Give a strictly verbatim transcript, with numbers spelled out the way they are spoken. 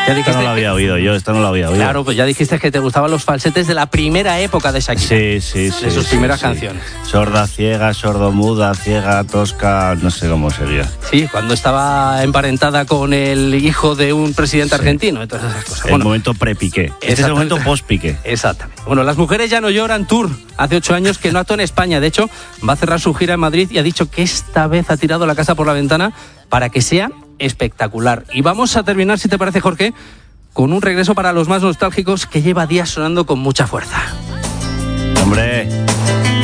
Ya Esta no la había que, oído yo, esta no la había oído. Claro, pues ya dijiste que te gustaban los falsetes de la primera época de Shakira. Sí, sí, sí. De sus sí, primeras sí. canciones. Sorda, ciega, sordomuda, ciega, tosca, no sé cómo sería. Sí, cuando estaba emparentada con el hijo de un presidente Sí. argentino, entonces esas cosas. El Bueno, momento pre-Piqué. Este es el momento post-Piqué. exactamente. Bueno, Las Mujeres Ya No Lloran Tour. Hace ocho años que no actuó en España. De hecho, va a cerrar su gira en Madrid y ha dicho que esta vez ha tirado la casa por la ventana para que sea espectacular. Y vamos a terminar, si te parece, Jorge, con un regreso para los más nostálgicos que lleva días sonando con mucha fuerza. Hombre...